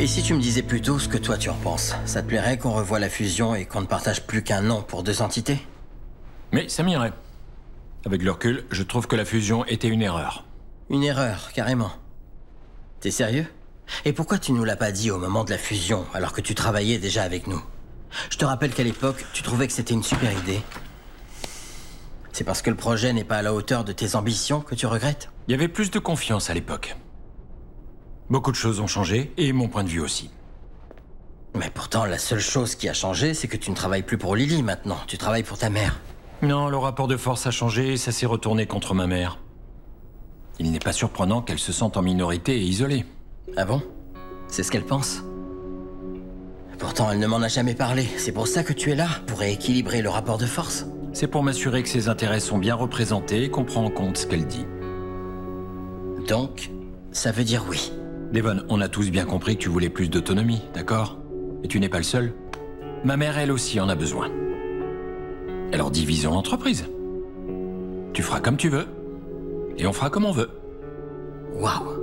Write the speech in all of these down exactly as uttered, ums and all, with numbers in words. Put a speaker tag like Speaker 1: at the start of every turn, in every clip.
Speaker 1: Et si tu me disais plutôt ce que toi tu en penses? Ça te plairait qu'on revoie la fusion et qu'on ne partage plus qu'un nom pour deux entités?
Speaker 2: Mais ça m'irait. Avec le recul, je trouve que la fusion était une erreur.
Speaker 1: Une erreur, carrément. T'es sérieux? Et pourquoi tu nous l'as pas dit au moment de la fusion, alors que tu travaillais déjà avec nous? Je te rappelle qu'à l'époque, tu trouvais que c'était une super idée. C'est parce que le projet n'est pas à la hauteur de tes ambitions que tu regrettes?
Speaker 2: Il y avait plus de confiance à l'époque. Beaucoup de choses ont changé, et mon point de vue aussi.
Speaker 1: Mais pourtant, la seule chose qui a changé, c'est que tu ne travailles plus pour Lily maintenant. Tu travailles pour ta mère.
Speaker 2: Non, le rapport de force a changé et ça s'est retourné contre ma mère. Il n'est pas surprenant qu'elle se sente en minorité et isolée.
Speaker 1: Ah bon? C'est ce qu'elle pense? Pourtant, elle ne m'en a jamais parlé. C'est pour ça que tu es là, pour rééquilibrer le rapport de force?
Speaker 2: C'est pour m'assurer que ses intérêts sont bien représentés et qu'on prend en compte ce qu'elle dit.
Speaker 1: Donc, ça veut dire oui.
Speaker 2: Devon, on a tous bien compris que tu voulais plus d'autonomie, d'accord? Et tu n'es pas le seul. Ma mère, elle aussi, en a besoin. Alors divisons l'entreprise. Tu feras comme tu veux. Et on fera comme on veut.
Speaker 1: Waouh.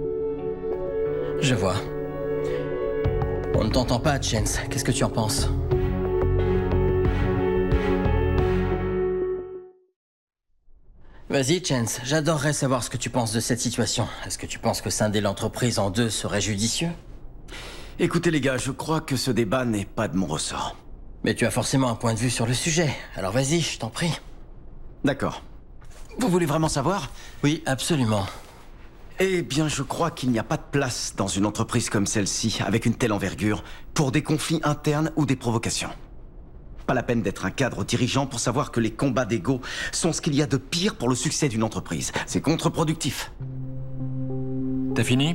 Speaker 1: Je vois. On ne t'entend pas, Chance. Qu'est-ce que tu en penses? Vas-y, Chance. J'adorerais savoir ce que tu penses de cette situation. Est-ce que tu penses que scinder l'entreprise en deux serait judicieux?
Speaker 3: Écoutez les gars, je crois que ce débat n'est pas de mon ressort.
Speaker 1: Mais tu as forcément un point de vue sur le sujet. Alors vas-y, je t'en prie.
Speaker 3: D'accord. Vous voulez vraiment savoir?
Speaker 1: Oui, absolument.
Speaker 3: Eh bien, je crois qu'il n'y a pas de place dans une entreprise comme celle-ci, avec une telle envergure, pour des conflits internes ou des provocations. Pas la peine d'être un cadre dirigeant pour savoir que les combats d'ego sont ce qu'il y a de pire pour le succès d'une entreprise. C'est contre-productif.
Speaker 2: T'as fini?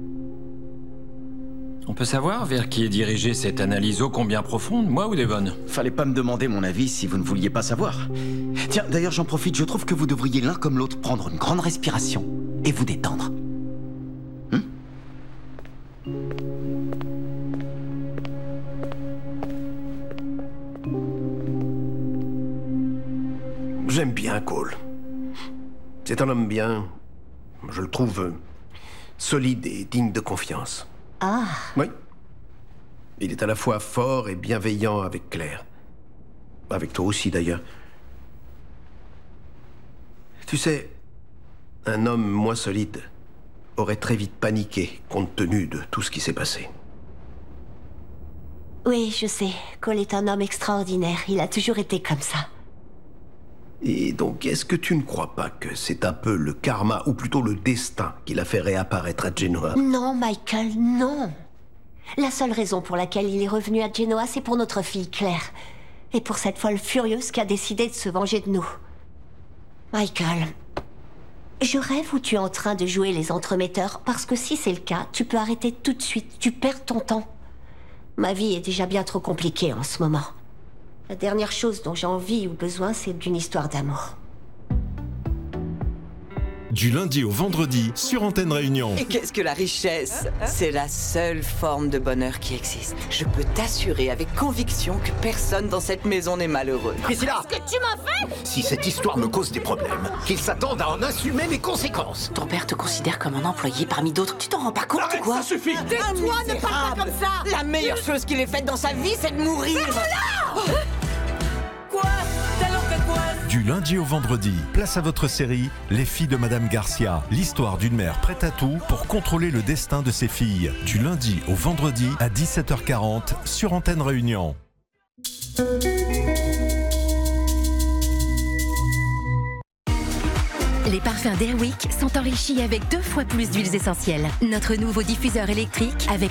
Speaker 2: On peut savoir vers qui est dirigée cette analyse ô combien profonde, moi ou Devon?
Speaker 3: Fallait pas me demander mon avis si vous ne vouliez pas savoir. Tiens, d'ailleurs j'en profite, je trouve que vous devriez l'un comme l'autre prendre une grande respiration et vous détendre. Hum?
Speaker 4: J'aime bien Cole. C'est un homme bien... Je le trouve... euh, solide et digne de confiance.
Speaker 5: Ah.
Speaker 4: Oui. Il est à la fois fort et bienveillant avec Claire. Avec toi aussi, d'ailleurs. Tu sais, un homme moins solide aurait très vite paniqué compte tenu de tout ce qui s'est passé.
Speaker 5: Oui, je sais. Cole est un homme extraordinaire. Il a toujours été comme ça.
Speaker 4: Et donc, est-ce que tu ne crois pas que c'est un peu le karma, ou plutôt le destin, qui l'a fait réapparaître à Genoa?
Speaker 5: Non, Michael, non. La seule raison pour laquelle il est revenu à Genoa, c'est pour notre fille Claire. Et pour cette folle furieuse qui a décidé de se venger de nous. Michael, je rêve où tu es en train de jouer les entremetteurs, parce que si c'est le cas, tu peux arrêter tout de suite. Tu perds ton temps. Ma vie est déjà bien trop compliquée en ce moment. La dernière chose dont j'ai envie ou besoin, c'est d'une histoire d'amour.
Speaker 6: Du lundi au vendredi, sur Antenne Réunion.
Speaker 7: Et qu'est-ce que la richesse? C'est la seule forme de bonheur qui existe. Je peux t'assurer avec conviction que personne dans cette maison n'est malheureux.
Speaker 8: Priscilla!
Speaker 5: Qu'est-ce que tu m'as fait?
Speaker 8: Si cette histoire me cause des problèmes, qu'ils s'attendent à en assumer les conséquences.
Speaker 7: Ton père te considère comme un employé parmi d'autres. Tu t'en rends pas compte ou quoi?
Speaker 8: Ça suffit!
Speaker 7: Tais-toi, ne parle pas comme ça! La meilleure chose qu'il ait faite dans sa vie, c'est de mourir! Quoi? T'as fait quoi?
Speaker 6: Du lundi au vendredi, place à votre série Les filles de Madame Garcia. L'histoire d'une mère prête à tout pour contrôler le destin de ses filles. Du lundi au vendredi à dix-sept heures quarante sur Antenne Réunion.
Speaker 9: Les parfums d'Airwick sont enrichis avec deux fois plus d'huiles essentielles. Notre nouveau diffuseur électrique avec